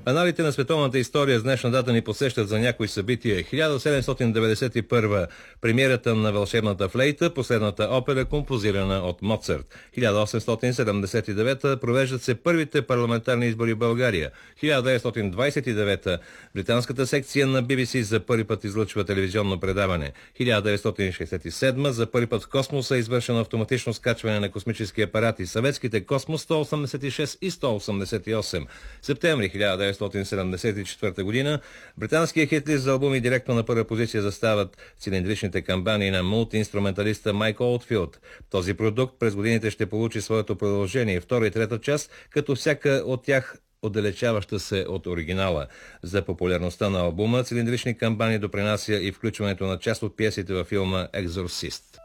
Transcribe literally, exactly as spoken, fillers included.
Аналите на световната история с днешна дата ни посещат за някои събития. хиляда седемстотин деветдесет и първа премиерата на Вълшебната флейта, последната опера, композирана от Моцарт. хиляда осемстотин седемдесет и девета провеждат се първите парламентарни избори в България. хиляда деветстотин двадесет и девета британската секция на Би Би Си за първи път излъчва телевизионно предаване. хиляда деветстотин шестдесет и седма за първи път в космоса е извършено автоматично скачване на космически апарати. Съветските Космос сто осемдесет и шест и сто осемдесет и осем. Септември хиляда деветстотин седемдесет и четвърта година британският хитлист за албуми директно на първа позиция застават цилиндричните камбани на мултиинструменталиста Майк Олдфилд. Този продукт през годините ще получи своето продължение, втора и трета част, като всяка от тях отдалечаваща се от оригинала. За популярността на албума цилиндрични камбани допринася и включването на част от пиесите във филма «Екзорцист».